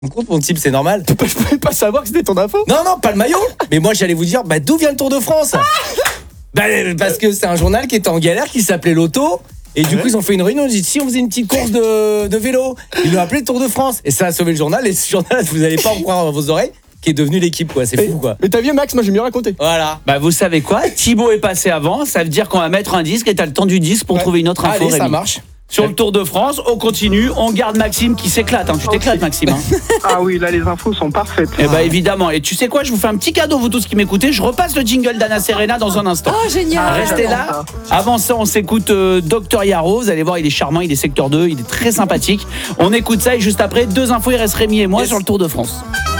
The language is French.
Tu me comptes, mon type, c'est normal. Je pouvais pas savoir que c'était ton info. Non, pas le maillot. Mais moi, j'allais vous dire, d'où vient le Tour de France? Parce que c'est un journal qui était en galère, qui s'appelait L'Auto. Et du coup, ils ont fait une réunion, ils ont dit, si on faisait une petite course de vélo. Ils l'ont appelé Tour de France. Et ça a sauvé le journal. Et ce journal, vous allez pas en croire vos oreilles, qui est devenu l'équipe, quoi. C'est fou, quoi. Mais t'as vu, Max, moi j'ai mieux raconté. Voilà. Vous savez quoi, Thibaut est passé avant, ça veut dire qu'on va mettre un disque et t'as le temps du disque pour trouver une autre info. Allez, ça Rémi. marche. Sur le Tour de France, on continue, on garde Maxime qui s'éclate. Tu t'éclates, Maxime. Ah oui, là les infos sont parfaites. Évidemment. Et tu sais quoi, je vous fais un petit cadeau, vous tous qui m'écoutez. Je repasse le jingle d'Anna Serena dans un instant. Oh, génial. Restez là. Avant ça, on s'écoute Dr Yaro. Vous allez voir, il est charmant, il est secteur 2, il est très sympathique. On écoute ça et juste après, 2 infos, il reste Rémi et moi sur le Tour de France.